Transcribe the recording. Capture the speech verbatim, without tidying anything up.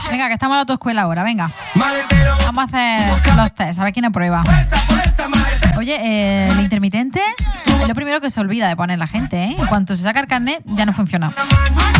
Venga, que estamos en la autoescuela ahora, venga. Vamos a hacer los test, a ver quién aprueba. Oye, eh, el intermitente es lo primero que se olvida de poner la gente, ¿eh? En cuanto se saca el carnet, ya no funciona.